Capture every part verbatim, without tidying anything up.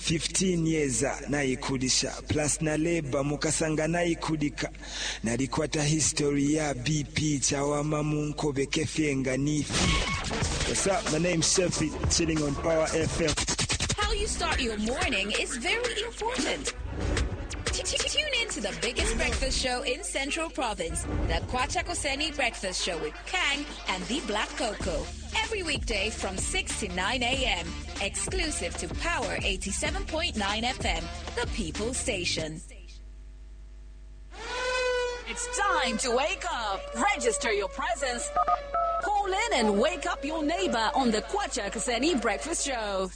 fifteen years naikulisha plus na leba mukasanga naikulika nalikwata history ya B P chawama munkobe kefyenga nifi. What's up? My name's Sefi, chilling on Power F M. How you start your morning is very important. Tune in to the biggest breakfast show in Central Province, the Kwacha Kuseni Breakfast Show with Kang and the Black Cocoa. Every weekday from six to nine a.m. Exclusive to Power eighty-seven point nine F M, the People Station. It's time to wake up. Register your presence. Call in and wake up your neighbor on the Kwacha Kuseni Breakfast Show.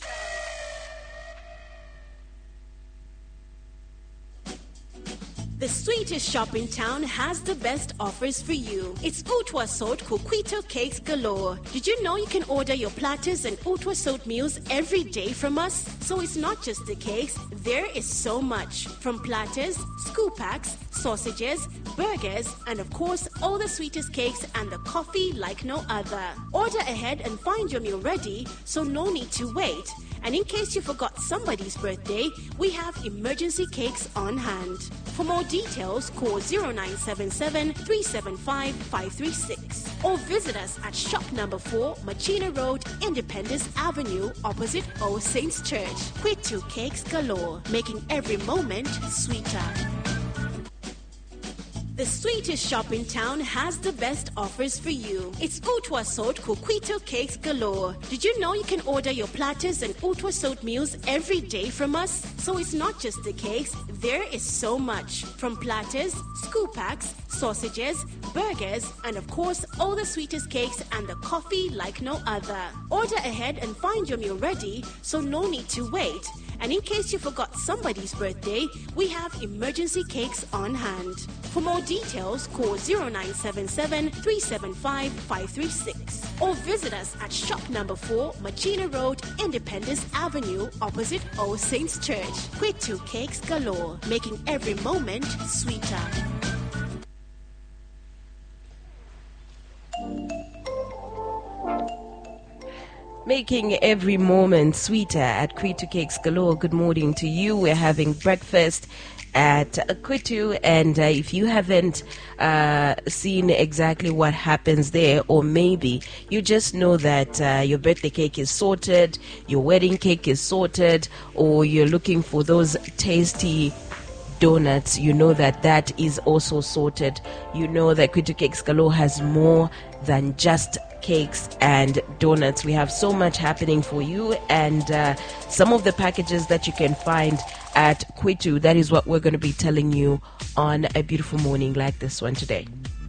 The sweetest shop in town has the best offers for you. It's Utwa Salt Coquito Cakes galore. Did you know you can order your platters and Utwa Salt meals every day from us? So it's not just the cakes, there is so much. From platters, scoop packs, sausages, burgers, and of course, all the sweetest cakes and the coffee like no other. Order ahead and find your meal ready, so no need to wait. And in case you forgot somebody's birthday, we have emergency cakes on hand. For more details, call zero nine seven seven, three seven five, five three six or visit us at shop number four, Machina Road, Independence Avenue, opposite All Saints Church. Kwitu Cakes galore, making every moment sweeter. The sweetest shop in town has the best offers for you. It's Utwa Salt Coquito Cakes galore. Did you know you can order your platters and Utwa Salt meals every day from us? So it's not just the cakes, there is so much. From platters, scoop packs, sausages, burgers, and of course, all the sweetest cakes and the coffee like no other. Order ahead and find your meal ready, so no need to wait. And in case you forgot somebody's birthday, we have emergency cakes on hand. For more details, call zero nine seven seven, three seven five, five three six or visit us at shop number four, Machina Road, Independence Avenue, opposite All Saints Church. Kwitu Cakes galore, making every moment sweeter. Making every moment sweeter at Kwitu Cakes galore. Good morning to you. We're having breakfast at Kwitu, and uh, if you haven't uh, seen exactly what happens there, or maybe you just know that uh, your birthday cake is sorted, your wedding cake is sorted, or you're looking for those tasty donuts, you know that that is also sorted. You know that Kwitu Cakes galore has more than just cakes and donuts. We have so much happening for you, and uh, some of the packages that you can find at Kwitu, that is what we're going to be telling you on a beautiful morning like this one today.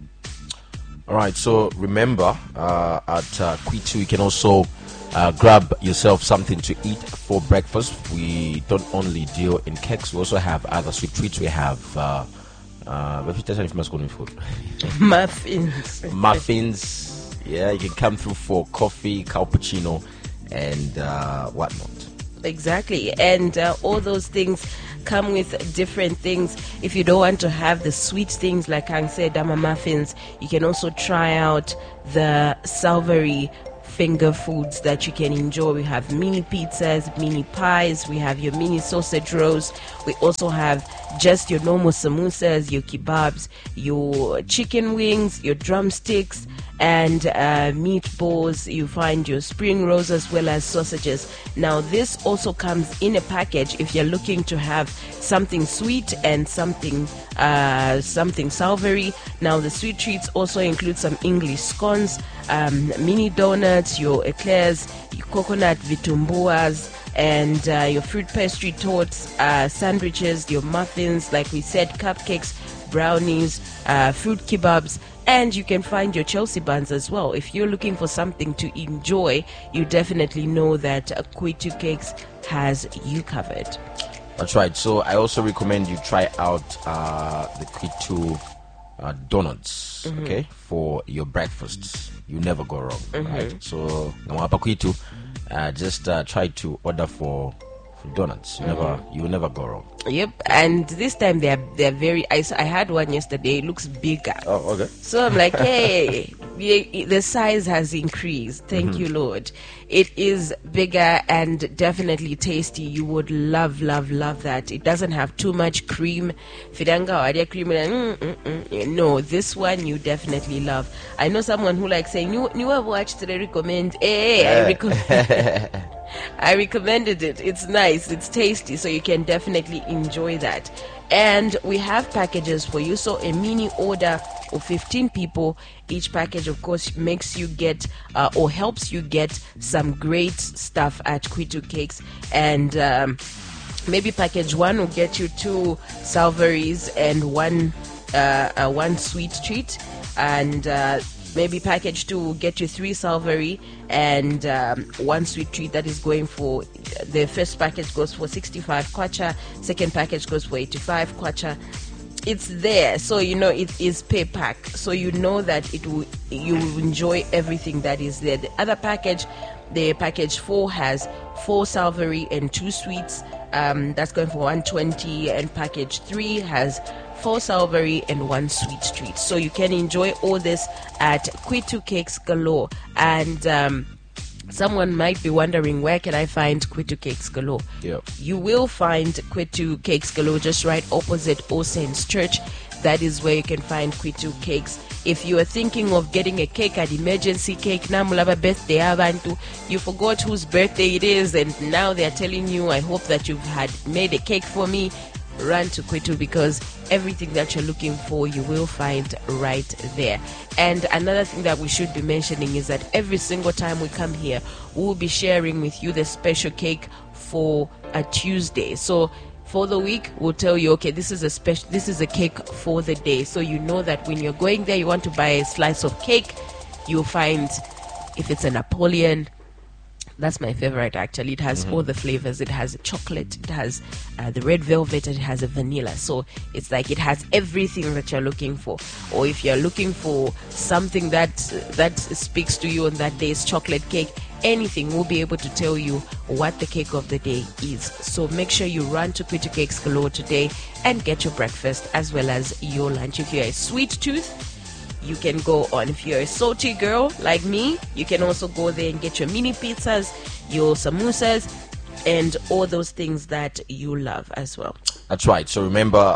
All right, so remember uh, at uh, Kwitu you can also uh, grab yourself something to eat for breakfast. We don't only deal in cakes, we also have other sweet treats. We have uh, uh, food. Muffins. Muffins. Yeah, you can come through for coffee, cappuccino, and uh, whatnot. Exactly, and uh, all those things come with different things. If you don't want to have the sweet things like I said, dama muffins, you can also try out the savory finger foods that you can enjoy. We have mini pizzas, mini pies, we have your mini sausage rolls, we also have just your normal samosas, your kebabs, your chicken wings, your drumsticks, and uh, meatballs. You find your spring rolls as well as sausages. Now this also comes in a package if you're looking to have something sweet and something uh, something savory. Now the sweet treats also include some English scones, um, mini donuts, your eclairs, your coconut vitumbuas, and uh, your fruit pastry torts, uh, sandwiches, your muffins, like we said, cupcakes, brownies, uh, fruit kebabs, and you can find your Chelsea buns as well. If you're looking for something to enjoy, you definitely know that uh, Kwitu Cakes has you covered. That's right. So I also recommend you try out uh, the Kwitu uh, donuts, mm-hmm. okay, for your breakfasts. You never go wrong, mm-hmm. right? So Namapa Kwitu, uh, just uh, try to order for, for donuts. You mm-hmm. never, you will never go wrong. Yep, and this time they're they're very. I I had one yesterday. It looks bigger. Oh, okay. So I'm like, hey, the, the size has increased. Thank Mm-hmm. you, Lord. It is bigger and definitely tasty. You would love, love, love that. It doesn't have too much cream. Fidanga wadia cream. mm, mm, mm. No, this one you definitely love. I know someone who likes saying, you, you have watched the recommend. Hey, I recommend. I recommended it. It's nice. It's tasty. So you can definitely enjoy that. And we have packages for you. So a mini order of fifteen people. Each package, of course, makes you get uh, or helps you get some great stuff at Kwitu Cakes. And um, maybe package one will get you two savories and one uh, uh, one sweet treat. And uh, maybe package two will get you three savory and um, one sweet treat. That is going for, the first package goes for sixty-five kwacha, second package goes for eighty-five kwacha. It's there, so you know it is pay pack, so you know that it will, you will enjoy everything that is there. The other package, the package four, has four savory and two sweets. Um, that's going for one twenty, and package three has four savory and one sweet treat. So you can enjoy all this at Kwitu Cakes Galore. And um, someone might be wondering, where can I find Kwitu Cakes Galore? Yep. You will find Kwitu Cakes Galore just right opposite All Saints Church. That is where you can find Kwitu Cakes. If you are thinking of getting a cake, an emergency cake, namulaba birthday abantu, you forgot whose birthday it is, and now they are telling you, I hope that you've had made a cake for me, run to Kwitu, because everything that you're looking for you will find right there. And another thing that we should be mentioning is that every single time we come here, we'll be sharing with you the special cake for a Tuesday. So for the week, we'll tell you, okay, this is a special, this is a cake for the day. So you know that when you're going there, you want to buy a slice of cake, you'll find, if it's a Napoleon, that's my favorite actually. It has Mm-hmm. all the flavors. It has chocolate, it has uh, the red velvet, and it has a vanilla. So it's like it has everything that you're looking for. Or if you're looking for something that that speaks to you on that day's chocolate cake, anything, we'll be able to tell you what the cake of the day is. So make sure you run to Kwitu Cakes Galore today and get your breakfast as well as your lunch. If you're a sweet tooth, you can go on. If you're a salty girl like me, you can also go there and get your mini pizzas, your samosas, and all those things that you love as well. That's right. So remember, uh,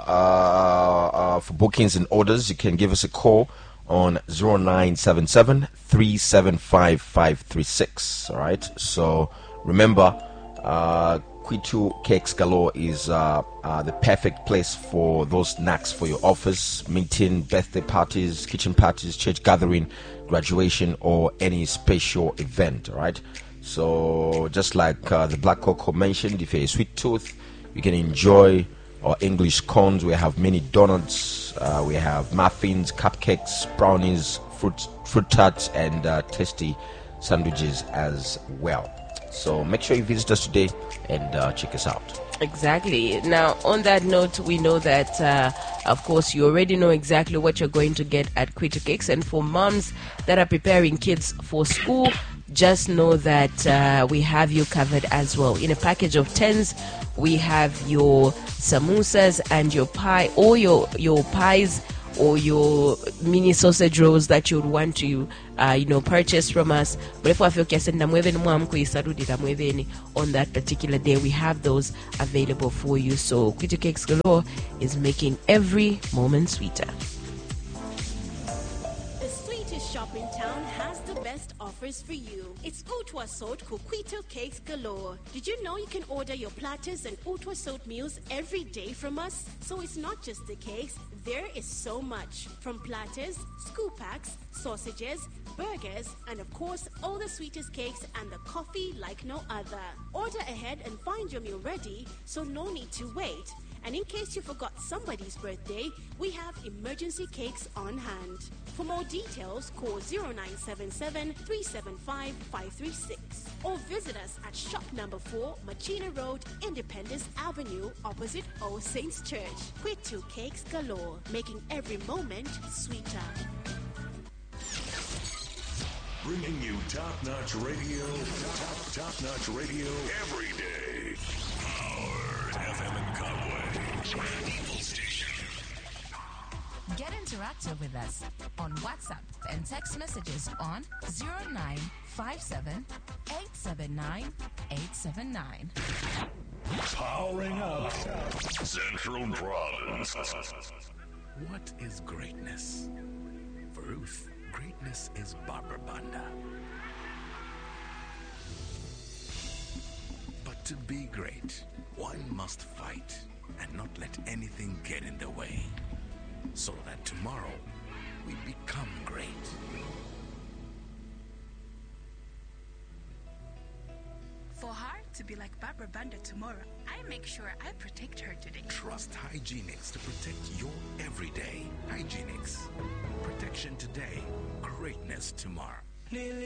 uh, for bookings and orders, you can give us a call on zero nine seven seven, three seven five, five three six. All right. So remember, uh, Kwitu Cakes Galore is uh, uh, the perfect place for those snacks for your office, meeting, birthday parties, kitchen parties, church gathering, graduation, or any special event. All right. So just like uh, the Black Cocoa mentioned, if you're a sweet tooth, you can enjoy our English cones. We have many donuts. Uh, we have muffins, cupcakes, brownies, fruit fruit tarts, and uh, tasty sandwiches as well. So make sure you visit us today and uh, check us out. Exactly. Now, on that note, we know that, uh, of course, you already know exactly what you're going to get at Kwitu Cakes. And for moms that are preparing kids for school, just know that uh, we have you covered as well. In a package of tens, we have your samosas and your pie, or your, your pies, or your mini sausage rolls that you would want to, uh, you know, purchase from us. But if I feel on that particular day, we have those available for you. So Kwitu Cakes Galore is making every moment sweeter. The sweetest shop in town has the best offers for you. It's Utwa Salt Kwitu Cakes Galore. Did you know you can order your platters and Utwa Salt meals every day from us? So it's not just the cakes, there is so much. From platters, scoop packs, sausages, burgers, and of course, all the sweetest cakes and the coffee like no other. Order ahead and find your meal ready, so no need to wait. And in case you forgot somebody's birthday, we have emergency cakes on hand. For more details, call zero nine seven seven, three seven five, five three six or visit us at shop number four, Machina Road, Independence Avenue, opposite All Saints Church. Kwitu Cakes Galore, making every moment sweeter. Bringing you top-notch radio, top, top-notch radio every day. Powered F M in Conway. People Station. Get interactive with us on WhatsApp and text messages on zero nine five seven, eight seven nine, eight seven nine. Powering up Central Province. What is greatness? For Ruth, greatness is Barbara Banda. But to be great, one must fight and not let anything get in the way, so that tomorrow we become great. For her to be like Barbara Banda tomorrow, I make sure I protect her today. Trust Hygienix to protect your everyday. Hygienix. Protection today, greatness tomorrow.